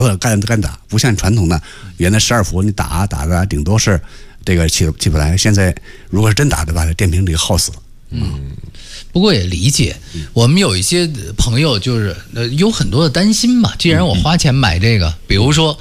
干打，不像传统的原来12伏你打的顶多是这个起不来，现在如果是真打的话，电瓶这个耗死了。 不过也理解，我们有一些朋友就是有很多的担心嘛。既然我花钱买这个，比如说